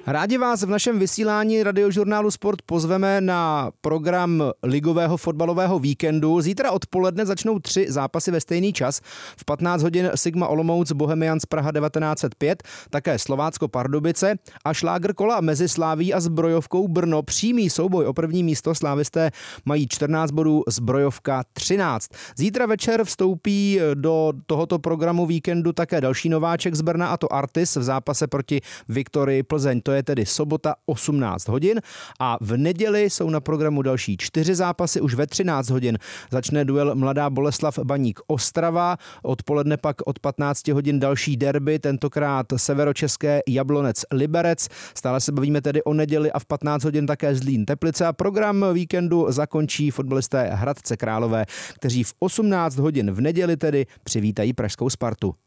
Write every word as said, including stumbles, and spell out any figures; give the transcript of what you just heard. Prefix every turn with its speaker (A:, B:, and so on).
A: Rádi vás v našem vysílání radiožurnálu Sport pozveme na program ligového fotbalového víkendu. Zítra odpoledne začnou tři zápasy ve stejný čas. V patnáct hodin Sigma Olomouc Bohemians Praha devatenáct set pět, také Slovácko Pardubice a šlágr kola mezi Sláví a Zbrojovkou Brno. Přímý souboj o první místo, slávisté mají čtrnáct bodů, Zbrojovka třináct. Zítra večer vstoupí do tohoto programu víkendu také další nováček z Brna, a to Artis v zápase proti Viktorii Plzeň. To je tedy sobota osmnáct hodin a v neděli jsou na programu další čtyři zápasy. Už ve třináct hodin začne duel Mladá Boleslav Baník Ostrava, odpoledne pak od patnáct hodin další derby, tentokrát severočeské Jablonec Liberec. Stále se bavíme tedy o neděli a v patnáct hodin také Zlín Teplice a program víkendu zakončí fotbalisté Hradce Králové, kteří v osmnáct hodin v neděli tedy přivítají pražskou Spartu.